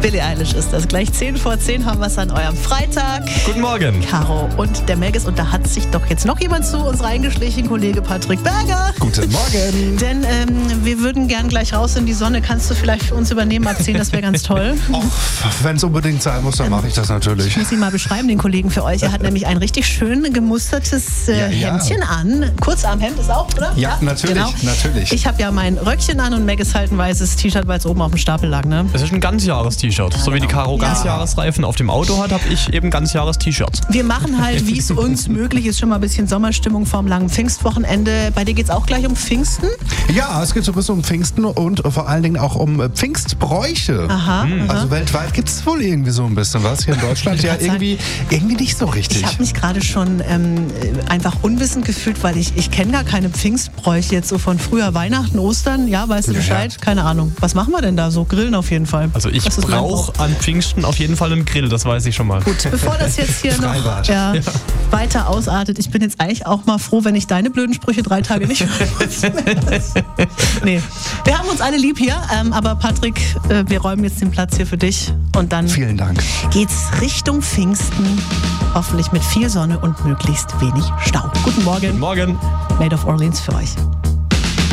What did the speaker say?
Billie Eilish ist das. Gleich 10:10 haben wir es an eurem Freitag. Guten Morgen. Caro und der Melges. Und da hat sich doch jetzt noch jemand zu uns reingeschlichen, Kollege Patrick Berger. Guten Morgen. Denn wir würden gern gleich raus in die Sonne. Kannst du vielleicht für uns übernehmen ab 10? Das wäre ganz toll. Wenn es unbedingt sein muss, dann mache ich das natürlich. Ich muss ihn mal beschreiben, den Kollegen für euch. Er hat nämlich ein richtig schön gemustertes Hemdchen an. Kurzarmhemd ist auch, oder? Ja, natürlich, genau. natürlich. Ich habe ja mein Röckchen an und Melges halt ein weißes T-Shirt, weil es oben auf dem Stapel lag, ne? Es ist ein Ganzjahres-T-Shirt. So wie die Caro Ganzjahresreifen auf dem Auto hat, habe ich eben Ganzjahres-T-Shirts. Wir machen halt, wie es uns möglich ist, schon mal ein bisschen Sommerstimmung vorm langen Pfingstwochenende. Bei dir geht es auch gleich um Pfingsten? Ja, es geht so ein bisschen um Pfingsten und vor allen Dingen auch um Pfingstbräuche. Aha. Also weltweit gibt es wohl irgendwie so ein bisschen was. Hier in Deutschland ja irgendwie nicht so richtig. Ich habe mich gerade schon einfach unwissend gefühlt, weil ich kenne gar keine Pfingstbräuche jetzt so von früher Weihnachten, Ostern. Ja, weißt du Bescheid? Ja. Keine Ahnung. Was machen wir denn da so? Grillen auf jeden Fall. Also ich brauche an Pfingsten auf jeden Fall einen Grill, das weiß ich schon mal. Gut, bevor das jetzt hier noch weiter ausartet, ich bin jetzt eigentlich auch mal froh, wenn ich deine blöden Sprüche 3 Tage nicht Nee, wir haben uns alle lieb hier, aber Patrick, wir räumen jetzt den Platz hier für dich und dann Vielen Dank. geht's Richtung Pfingsten, hoffentlich mit viel Sonne und möglichst wenig Stau. Guten Morgen. Guten Morgen. Made of Orleans für euch.